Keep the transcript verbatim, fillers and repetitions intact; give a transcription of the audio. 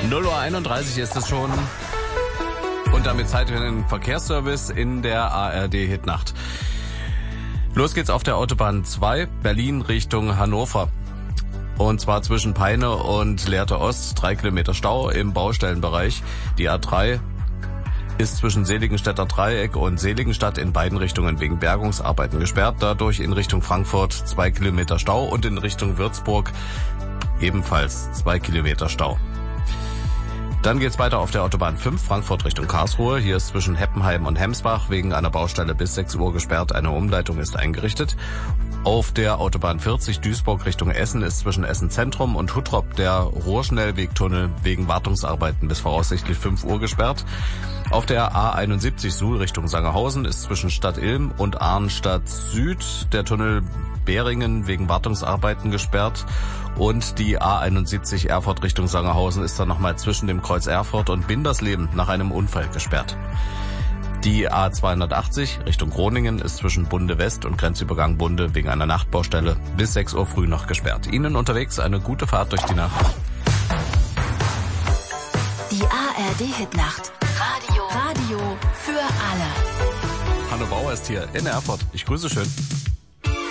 null Uhr einunddreißig ist es schon. Und damit Zeit für den Verkehrsservice in der A R D-Hitnacht. Los geht's auf der Autobahn zwei, Berlin Richtung Hannover. Und zwar zwischen Peine und Lehrte Ost, drei Kilometer Stau im Baustellenbereich. Die A drei ist zwischen Seligenstädter Dreieck und Seligenstadt in beiden Richtungen wegen Bergungsarbeiten gesperrt. Dadurch in Richtung Frankfurt zwei Kilometer Stau und in Richtung Würzburg ebenfalls zwei Kilometer Stau. Dann geht's weiter auf der Autobahn fünf, Frankfurt Richtung Karlsruhe. Hier ist zwischen Heppenheim und Hemsbach wegen einer Baustelle bis sechs Uhr gesperrt. Eine Umleitung ist eingerichtet. Auf der Autobahn vierzig, Duisburg Richtung Essen, ist zwischen Essen Zentrum und Huttrop der Rohrschnellwegtunnel wegen Wartungsarbeiten bis voraussichtlich fünf Uhr gesperrt. Auf der A einundsiebzig Suhl Richtung Sangerhausen ist zwischen Stadt Ilm und Arnstadt Süd der Tunnel Beringen wegen Wartungsarbeiten gesperrt. Und die A einundsiebzig Erfurt Richtung Sangerhausen ist dann nochmal zwischen dem Kreuz Erfurt und Bindersleben nach einem Unfall gesperrt. Die A zweihundertachtzig Richtung Groningen ist zwischen Bunde West und Grenzübergang Bunde wegen einer Nachtbaustelle bis sechs Uhr früh noch gesperrt. Ihnen unterwegs eine gute Fahrt durch die Nacht. Die A R D-Hitnacht. Radio. Radio für alle. Hanno Bauer ist hier in Erfurt. Ich grüße schön.